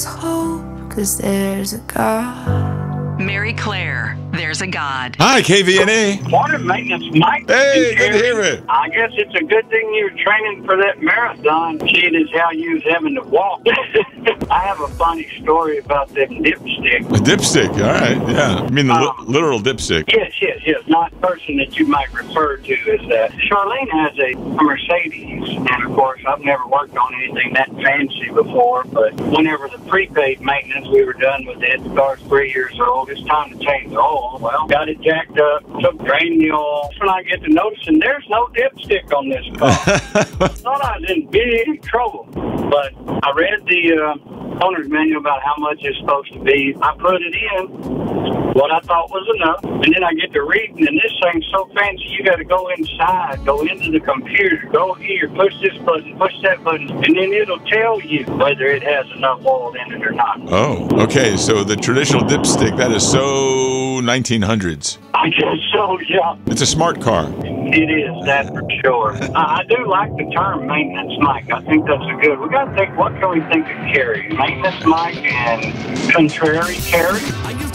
hope, 'cause there's a God. Mary Claire, there's a God. Hi, KVNA. Water maintenance, Mike. Hey, good to hear it. I guess it's a good thing you're training for that marathon. Seeing as how you was having to walk. I have a funny story about that dipstick. A dipstick, all right, yeah. You mean the literal dipstick? Yes. Not the person that you might refer to as that. Charlene has a Mercedes, and of course, I've never worked on anything that fancy before, but whenever the prepaid maintenance, we were done with it, the car's 3 years old, it's time to change the oil. Well, got it jacked up, drained the oil. That's when I get to noticing there's no dipstick on this car. Thought I was in big trouble, but I read the owner's manual about how much it's supposed to be. I put it in, what I thought was enough, and then I get to reading, and this thing's so fancy, you got to go inside, go into the computer, go here, push this button, push that button, and then it'll tell you whether it has enough oil in it or not. Oh, okay, so the traditional dipstick, that is so 1900s. I guess so, yeah. It's a smart car. It is, that for sure. I do like the term maintenance, Mike. I think that's a good. We got to think, what can we think of Carrie? Maintenance, Mike, and contrary Carrie?